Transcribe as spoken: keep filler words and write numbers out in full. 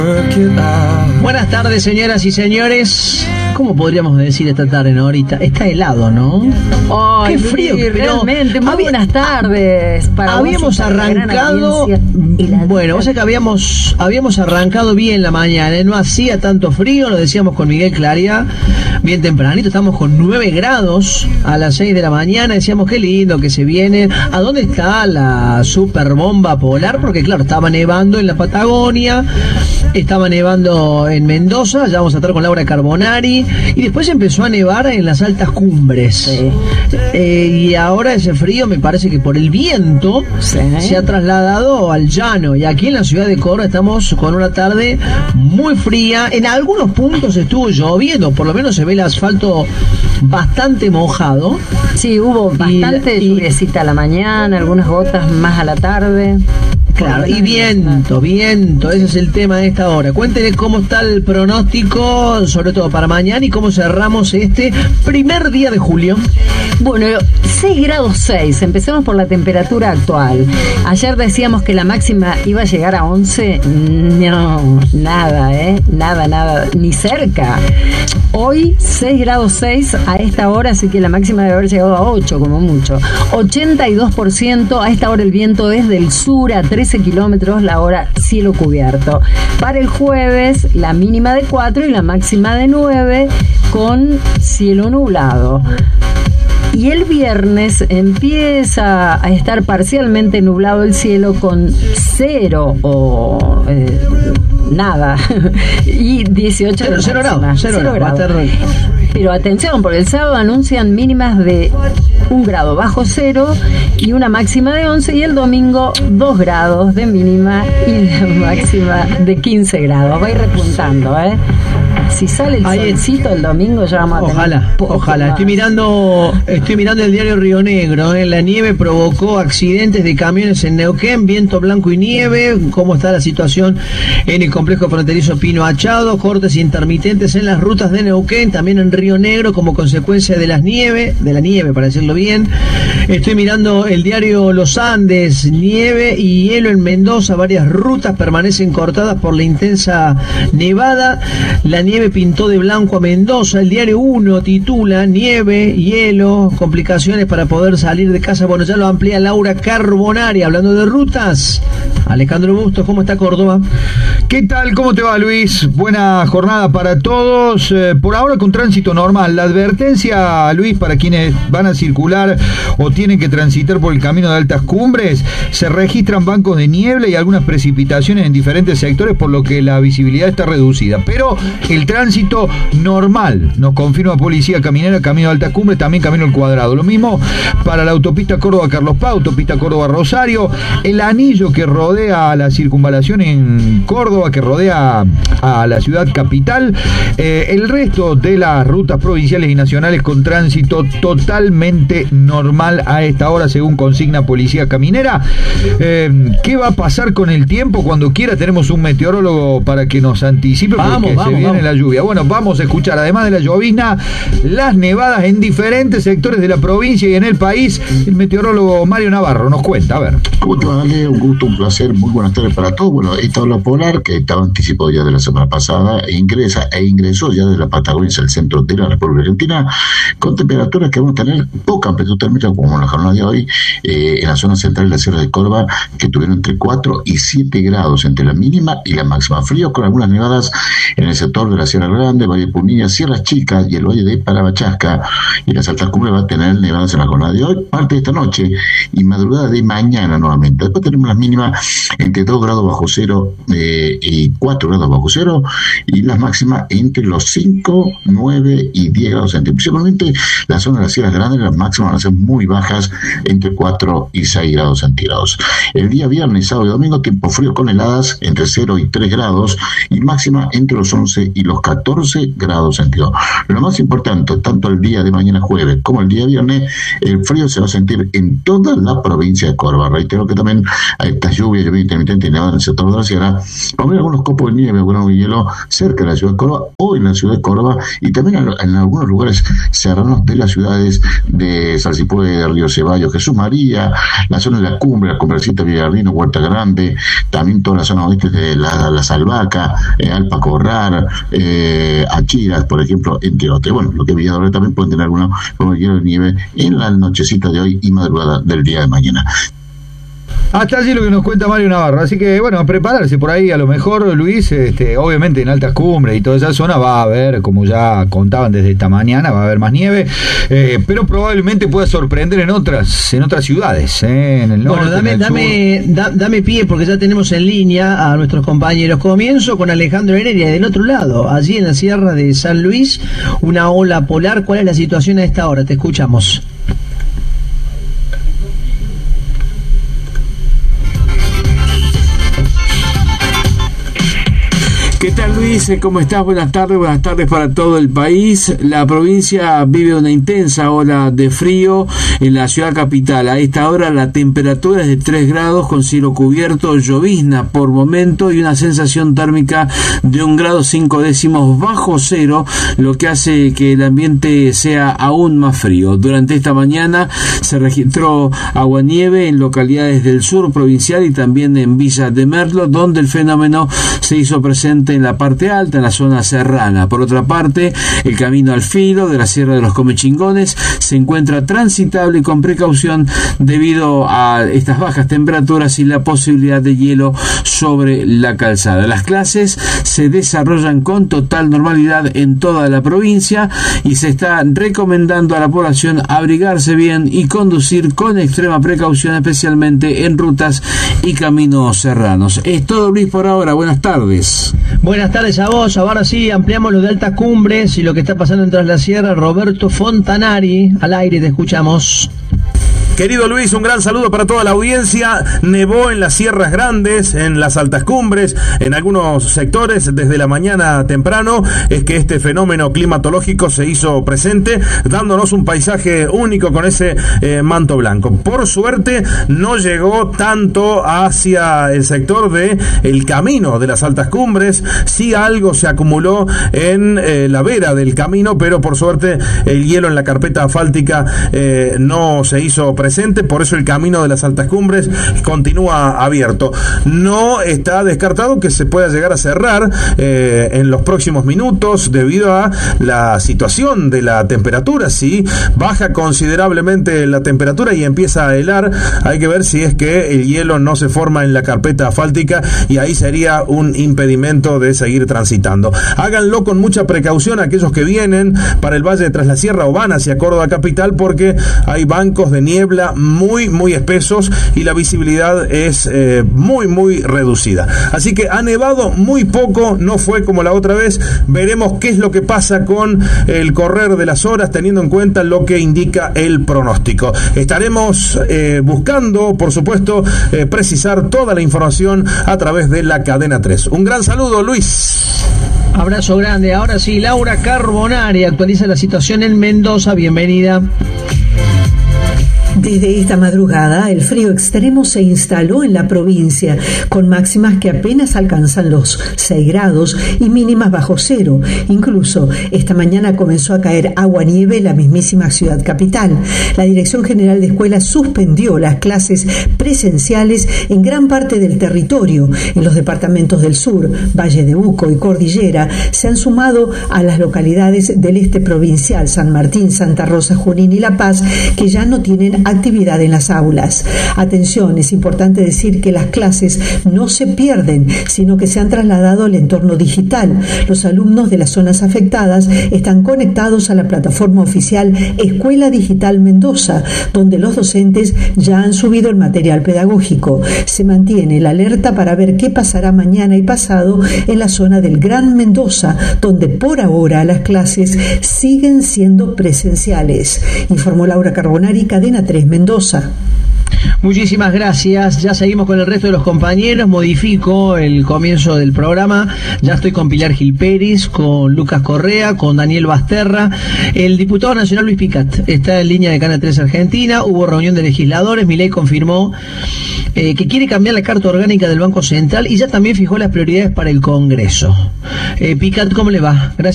Buenas tardes, señoras y señores. ¿Cómo podríamos decir esta tarde, no? Ahorita está helado, ¿no? Ay, qué frío, sí, pero realmente. Muy había, buenas tardes. Para habíamos arrancado. Bueno, o sea que habíamos habíamos arrancado bien la mañana, ¿eh? No hacía tanto frío, lo decíamos con Miguel Claria, bien tempranito. Estamos con nueve grados a las seis de la mañana. Decíamos qué lindo que se viene. ¿A dónde está la super bomba polar? Porque claro, estaba nevando en la Patagonia, estaba nevando en Mendoza. Ya vamos a estar con Laura Carbonari. Y después empezó a nevar en las altas cumbres. Sí. Eh, y ahora ese frío, me parece que por el viento, sí, se ha trasladado al llano. Y aquí en la ciudad de Córdoba estamos con una tarde muy fría. En algunos puntos estuvo lloviendo, por lo menos se ve el asfalto bastante mojado. Sí, hubo bastante y, lluviecita a la mañana, algunas gotas más a la tarde. Claro, y viento, viento, ese es el tema de esta hora. Cuéntenle cómo está el pronóstico, sobre todo para mañana, y cómo cerramos este primer día de julio. Bueno, seis grados seis, empecemos por la temperatura actual. Ayer decíamos que la máxima iba a llegar a once, no, nada, ¿eh? Nada, nada, ni cerca. Hoy seis grados seis a esta hora, así que la máxima debe haber llegado a ocho como mucho. ochenta y dos por ciento, a esta hora el viento desde el sur a trece kilómetros la hora, cielo cubierto. Para el jueves, la mínima de cuatro y la máxima de nueve, con cielo nublado. Y el viernes empieza a estar parcialmente nublado el cielo con cero o eh, nada y dieciocho cero, de cero máxima. grados, cero, cero grados. Grado. Pero atención, porque el sábado anuncian mínimas de un grado bajo cero y una máxima de once, y el domingo dos grados de mínima y la máxima de quince grados. Va a ir repuntando, ¿eh? Si sale el Ahí solcito es. El domingo ya vamos a tener. Ojalá, ojalá. Más. Estoy mirando, estoy mirando el diario Río Negro. ¿eh? La nieve provocó accidentes de camiones en Neuquén, viento blanco y nieve. ¿Cómo está la situación en el complejo fronterizo Pino Achado? Cortes intermitentes en las rutas de Neuquén, también en Río Negro, como consecuencia de las nieve, de la nieve, para decirlo bien. Estoy mirando el diario Los Andes, nieve y hielo en Mendoza. Varias rutas permanecen cortadas por la intensa nevada. La nieve pintó de blanco a Mendoza. El diario Uno titula nieve, hielo, complicaciones para poder salir de casa. Bueno, ya lo amplía Laura Carbonari. Hablando de rutas, Alejandro Bustos, ¿cómo está Córdoba? ¿Qué tal? ¿Cómo te va, Luis? Buena jornada para todos. Eh, por ahora con tránsito normal. La advertencia, Luis, para quienes van a circular o tienen que transitar por el camino de altas cumbres, se registran bancos de niebla y algunas precipitaciones en diferentes sectores, por lo que la visibilidad está reducida. Pero el tránsito normal, nos confirma Policía Caminera, camino de altas cumbres, también camino al Cuadrado. Lo mismo para la autopista Córdoba-Carlos Paz, autopista Córdoba-Rosario, el anillo que rodea la circunvalación en Córdoba, que rodea a la ciudad capital, eh, el resto de las rutas provinciales y nacionales con tránsito totalmente normal a esta hora, según consigna Policía Caminera. Eh, ¿Qué va a pasar con el tiempo? Cuando quiera tenemos un meteorólogo para que nos anticipe, porque vamos, vamos, se viene vamos. la lluvia. Bueno, vamos a escuchar, además de la llovizna, las nevadas en diferentes sectores de la provincia y en el país. El meteorólogo Mario Navarro nos cuenta, a ver. ¿Cómo te va, Dale? Un gusto, un placer, muy buenas tardes para todos. Bueno, esta ola polar, que estaba anticipado ya de la semana pasada, e ingresa e ingresó ya de la Patagonia hacia el centro de la República Argentina, con temperaturas que vamos a tener poca amplitud térmica, como en la jornada de hoy, eh, en la zona central de la Sierra de Córdoba, que tuvieron entre cuatro y siete grados entre la mínima y la máxima. Frío, con algunas nevadas en el sector de la Sierra Grande, Valle de Punilla, Sierras Chicas y el Valle de Parabachasca, y las altas cumbres van a tener nevadas en la jornada de hoy, parte de esta noche y madrugada de mañana nuevamente. Después tenemos las mínimas entre dos grados bajo cero eh, y cuatro grados bajo cero, y las máximas entre los cinco, nueve y diez grados centígrados. Principalmente la zona de las Sierras Grandes, las máximas van a ser muy bajas, entre cuatro y seis grados centígrados. El día viernes, sábado y domingo, tiempo frío con heladas entre cero y tres grados, y máxima entre los once y y los catorce grados centígrados. Lo más importante, tanto el día de mañana jueves como el día viernes, el frío se va a sentir en toda la provincia de Córdoba. Reitero que también a esta lluvia, lluvia intermitente y nevada en el sector de la sierra, va a haber algunos copos de nieve, algunos de hielo cerca de la ciudad de Córdoba o en la ciudad de Córdoba y también en, en algunos lugares serranos de las ciudades de Salsipuede, Río Ceballos, Jesús María, la zona de la cumbre, la Cumbrecita, Villarrino, Huerta Grande, también toda la zona oeste de la, la Salvaca, eh, Alpa Corral, eh, Achiras, por ejemplo, entre otros. Bueno, lo que Villador también pueden tener algunos como hielo de nieve en la nochecita de hoy y madrugada del día de mañana. Hasta allí lo que nos cuenta Mario Navarro. Así que, bueno, a prepararse por ahí. A lo mejor, Luis, este, obviamente en altas cumbres y toda esa zona va a haber, como ya contaban desde esta mañana, va a haber más nieve, eh, pero probablemente pueda sorprender en otras en otras ciudades, eh, en el norte, bueno, dame, en el dame, da, dame pie porque ya tenemos en línea a nuestros compañeros. Comienzo con Alejandro Heredia del otro lado, allí en la sierra de San Luis, una ola polar. ¿Cuál es la situación a esta hora? Te escuchamos. ¿Qué tal, Luis? ¿Cómo estás? Buenas tardes, buenas tardes para todo el país. La provincia vive una intensa ola de frío en la ciudad capital. A esta hora la temperatura es de tres grados con cielo cubierto, llovizna por momento y una sensación térmica de un grado cinco décimos bajo cero, lo que hace que el ambiente sea aún más frío. Durante esta mañana se registró aguanieve en localidades del sur provincial y también en Villa de Merlo, donde el fenómeno se hizo presente en la parte alta, en la zona serrana. Por otra parte, el camino al filo de la Sierra de los Comechingones se encuentra transitable y con precaución debido a estas bajas temperaturas y la posibilidad de hielo sobre la calzada. Las clases se desarrollan con total normalidad en toda la provincia y se está recomendando a la población abrigarse bien y conducir con extrema precaución, especialmente en rutas y caminos serranos. Es todo, Luis, por ahora. Buenas tardes. Buenas tardes a vos. Ahora sí, ampliamos lo de altas cumbres y lo que está pasando en Tras la Sierra. Roberto Fontanari, al aire, te escuchamos. Querido Luis, un gran saludo para toda la audiencia. Nevó en las Sierras Grandes, en las altas cumbres, en algunos sectores desde la mañana temprano. Es que este fenómeno climatológico se hizo presente, dándonos un paisaje único con ese eh, manto blanco. Por suerte no llegó tanto hacia el sector de el camino de las altas cumbres. Sí, algo se acumuló en eh, la vera del camino, pero por suerte el hielo en la carpeta asfáltica eh, no se hizo presente. Por eso el camino de las altas cumbres continúa abierto. No está descartado que se pueda llegar a cerrar eh, en los próximos minutos debido a la situación de la temperatura. Si baja considerablemente la temperatura y empieza a helar, hay que ver si es que el hielo no se forma en la carpeta asfáltica y ahí sería un impedimento de seguir transitando. Háganlo con mucha precaución aquellos que vienen para el Valle de Tras la Sierra o van hacia Córdoba capital, porque hay bancos de niebla muy muy espesos y la visibilidad es eh, muy muy reducida. Así que ha nevado muy poco, no fue como la otra vez. Veremos qué es lo que pasa con el correr de las horas, teniendo en cuenta lo que indica el pronóstico. Estaremos eh, buscando, por supuesto, eh, precisar toda la información a través de la cadena tres. Un gran saludo, Luis. Abrazo grande. Ahora sí, Laura Carbonari actualiza la situación en Mendoza. Bienvenida. Desde esta madrugada, el frío extremo se instaló en la provincia, con máximas que apenas alcanzan los seis grados y mínimas bajo cero. Incluso, esta mañana comenzó a caer agua-nieve en la mismísima ciudad capital. La Dirección General de Escuelas suspendió las clases presenciales en gran parte del territorio. En los departamentos del sur, Valle de Uco y Cordillera, se han sumado a las localidades del este provincial, San Martín, Santa Rosa, Junín y La Paz, que ya no tienen actividad en las aulas. Atención, es importante decir que las clases no se pierden, sino que se han trasladado al entorno digital. Los alumnos de las zonas afectadas están conectados a la plataforma oficial Escuela Digital Mendoza, donde los docentes ya han subido el material pedagógico. Se mantiene la alerta para ver qué pasará mañana y pasado en la zona del Gran Mendoza, donde por ahora las clases siguen siendo presenciales. Informó Laura Carbonari, Cadena tres Mendoza. Muchísimas gracias. Ya seguimos con el resto de los compañeros. Modifico el comienzo del programa. Ya estoy con Pilar Gil Pérez, con Lucas Correa, con Daniel Basterra. El diputado nacional Luis Picat está en línea de Canal tres Argentina. Hubo reunión de legisladores. Milei confirmó eh, que quiere cambiar la carta orgánica del Banco Central y ya también fijó las prioridades para el Congreso. Eh, Picat, ¿cómo le va? Gracias.